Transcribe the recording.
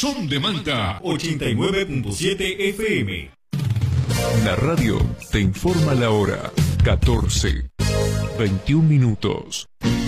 Son de Manta 89.7 FM. La radio te informa la hora. 14:21.